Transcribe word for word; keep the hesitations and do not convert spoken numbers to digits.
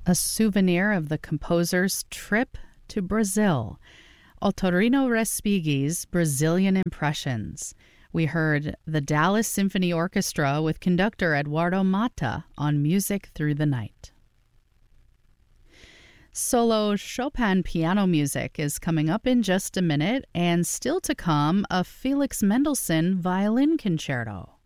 a souvenir of the composer's trip to Brazil, Ottorino Respighi's Brazilian Impressions. We heard the Dallas Symphony Orchestra with conductor Eduardo Mata on Music Through the Night. Solo Chopin piano music is coming up in just a minute, and still to come, a Felix Mendelssohn violin concerto.